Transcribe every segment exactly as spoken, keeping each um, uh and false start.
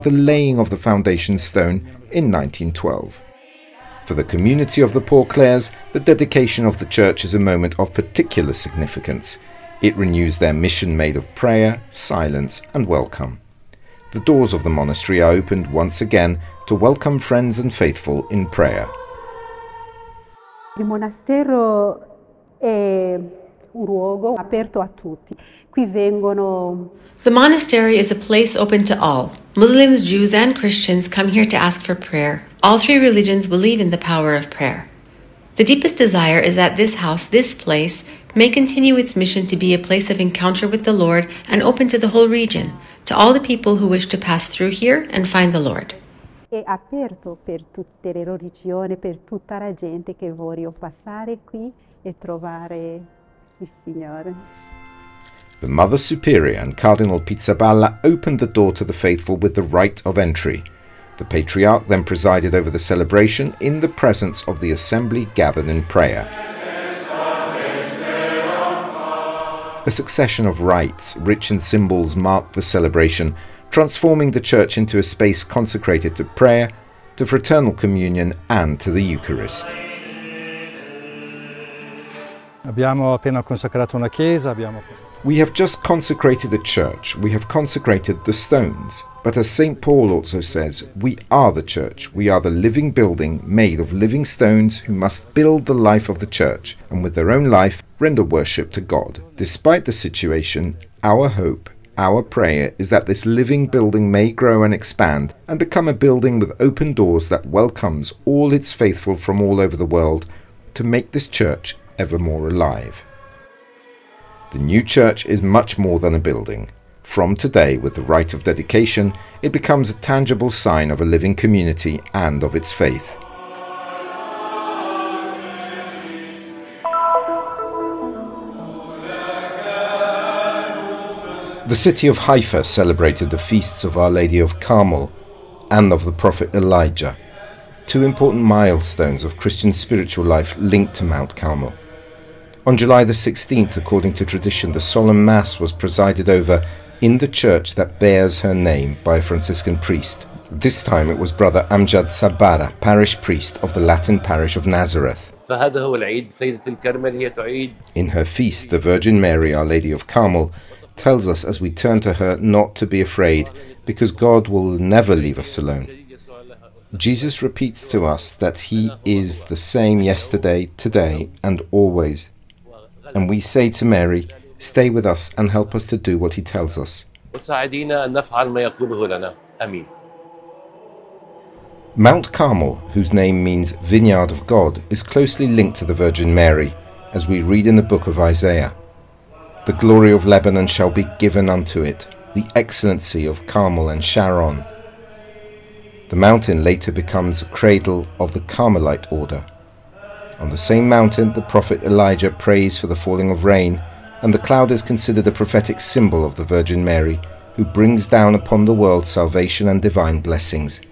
the laying of the foundation stone in nineteen twelve. For the community of the Poor Clares, the dedication of the church is a moment of particular significance. It renews their mission made of prayer, silence and welcome. The doors of the monastery are opened once again to welcome friends and faithful in prayer. Il monastero è un luogo aperto a tutti. Qui vengono. The monastery is a place open to all. Muslims, Jews, and Christians come here to ask for prayer. All three religions believe in the power of prayer. The deepest desire is that this house, this place, may continue its mission to be a place of encounter with the Lord and open to the whole region, to all the people who wish to pass through here and find the Lord. È aperto per tutte le religioni, per tutta la gente che voglio passare qui e trovare il Signore. The Mother Superior and Cardinal Pizzaballa opened the door to the faithful with the right of entry. The Patriarch then presided over the celebration in the presence of the assembly gathered in prayer. A succession of rites, rich in symbols, marked the celebration, transforming the church into a space consecrated to prayer, to fraternal communion and to the Eucharist. Abbiamo appena consacrato una chiesa, abbiamo We have just consecrated a church, we have consecrated the stones. But as Saint Paul also says, we are the church, we are the living building made of living stones who must build the life of the church, and with their own life render worship to God. Despite the situation, our hope, our prayer is that this living building may grow and expand and become a building with open doors that welcomes all its faithful from all over the world to make this church ever more alive. The new church is much more than a building. From today, with the rite of dedication, it becomes a tangible sign of a living community and of its faith. The city of Haifa celebrated the feasts of Our Lady of Carmel and of the prophet Elijah, two important milestones of Christian spiritual life linked to Mount Carmel. On July the sixteenth, according to tradition, the solemn Mass was presided over in the church that bears her name by a Franciscan priest. This time it was Brother Amjad Sabara, parish priest of the Latin parish of Nazareth. In her feast, the Virgin Mary, Our Lady of Carmel, tells us as we turn to her not to be afraid, because God will never leave us alone. Jesus repeats to us that He is the same yesterday, today, and always. And we say to Mary, stay with us and help us to do what He tells us. Mount Carmel, whose name means Vineyard of God, is closely linked to the Virgin Mary, as we read in the book of Isaiah. The glory of Lebanon shall be given unto it, the excellency of Carmel and Sharon. The mountain later becomes a cradle of the Carmelite order. On the same mountain, the prophet Elijah prays for the falling of rain, and the cloud is considered a prophetic symbol of the Virgin Mary, who brings down upon the world salvation and divine blessings.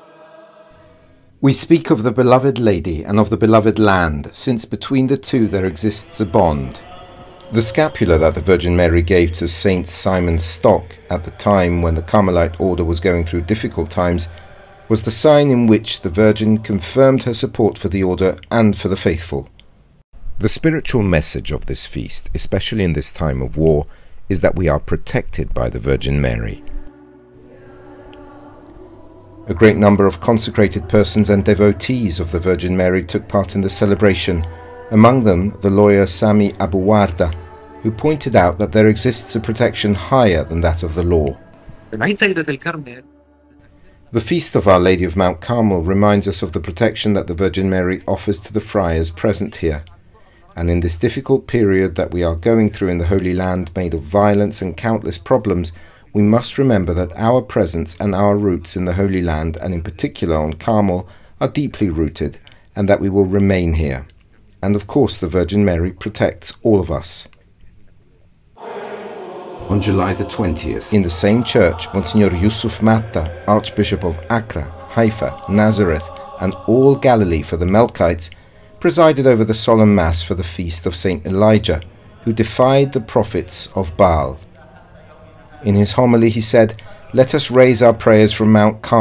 We speak of the beloved Lady and of the beloved land, since between the two there exists a bond. The scapular that the Virgin Mary gave to Saint Simon Stock at the time when the Carmelite order was going through difficult times was the sign in which the Virgin confirmed her support for the order and for the faithful. The spiritual message of this feast, especially in this time of war, is that we are protected by the Virgin Mary. A great number of consecrated persons and devotees of the Virgin Mary took part in the celebration, among them the lawyer Sami Abuwarda, who pointed out that there exists a protection higher than that of the law. The feast of Our Lady of Mount Carmel reminds us of the protection that the Virgin Mary offers to the friars present here. And in this difficult period that we are going through in the Holy Land, made of violence and countless problems, we must remember that our presence and our roots in the Holy Land, and in particular on Carmel, are deeply rooted, and that we will remain here. And of course the Virgin Mary protects all of us. On July the twentieth, in the same church, Monsignor Yusuf Matta, Archbishop of Accra, Haifa, Nazareth, and all Galilee for the Melkites, presided over the solemn Mass for the feast of Saint Elijah, who defied the prophets of Baal. In his homily he said, Let us raise our prayers from Mount Carmel